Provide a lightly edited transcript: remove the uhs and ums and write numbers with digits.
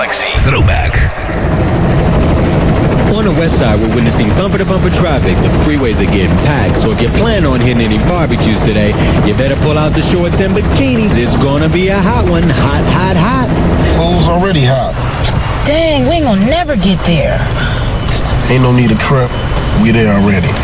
Galaxy. Throwback. On the west side, we're witnessing bumper-to-bumper traffic. The freeways are getting packed, so if you plan on hitting any barbecues today, you better pull out the shorts and bikinis. It's gonna be a hot one. Hot, hot, hot. Pool's already hot. Dang, we ain't gonna never get there. Ain't no need of trip. We there already.